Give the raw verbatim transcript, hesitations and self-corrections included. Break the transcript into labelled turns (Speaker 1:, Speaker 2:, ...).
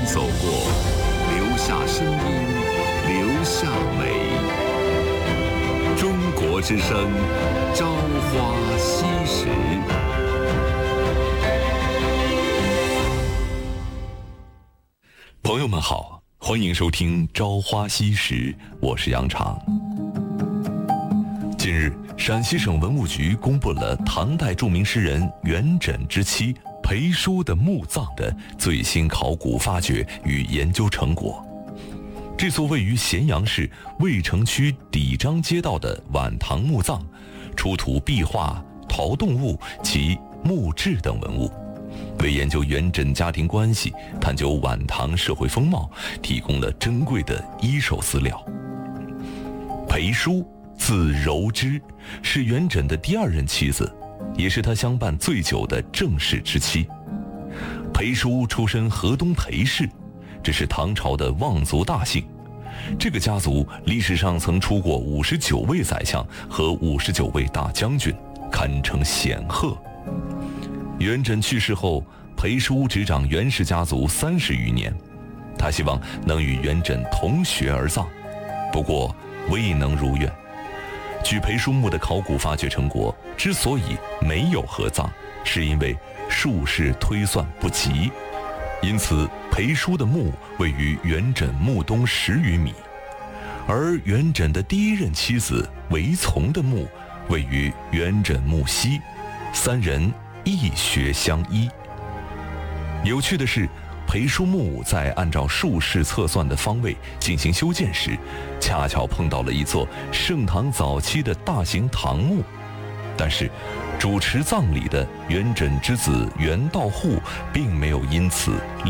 Speaker 1: 走过，留下声音，留下美。中国之声，朝花夕拾。朋友们好，欢迎收听《朝花夕拾》，我是杨常。近日，陕西省文物局公布了唐代著名诗人元稹之妻裴叔的墓葬的最新考古发掘与研究成果。这座位于咸阳市渭城区底张街道的晚唐墓葬，出土壁画、陶动物及墓志等文物，为研究元稹家庭关系、探究晚唐社会风貌提供了珍贵的一手资料。裴叔字柔之，是元稹的第二任妻子，也是他相伴最久的正室之妻。裴叔出身河东裴氏，这是唐朝的望族大姓。这个家族历史上曾出过五十九位宰相和五十九位大将军，堪称显赫。元稹去世后，裴叔执掌元氏家族三十余年，他希望能与元稹同穴而葬，不过未能如愿。据裴叔墓的考古发掘成果，之所以没有合葬，是因为术士推算不及，因此裴叔的墓位于元稹墓东十余米，而元稹的第一任妻子韦丛的墓位于元稹墓西，三人一穴相依。有趣的是，裴叔墓在按照术士测算的方位进行修建时，恰巧碰到了一座盛唐早期的大型唐墓，但是主持葬礼的元稹之子元道护并没有因此